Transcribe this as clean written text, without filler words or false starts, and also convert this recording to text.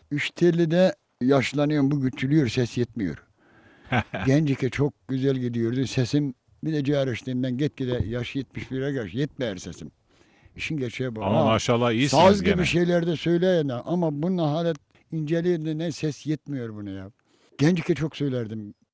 3.50'de yaşlanıyorum, bu küçülüyor, ses yetmiyor. Gencike çok güzel gidiyordu sesim. Bir de ciğer içtiğimden gitgide yaş 71'e yaş yetmiyor sesim. İşin geçiyor bu. Ama Ha, maşallah iyisiniz saz gibi gene. şeylerde söyleyen ama bunun halet inceliğinde ne ses yetmiyor buna ya. Gencike çok söylerdim.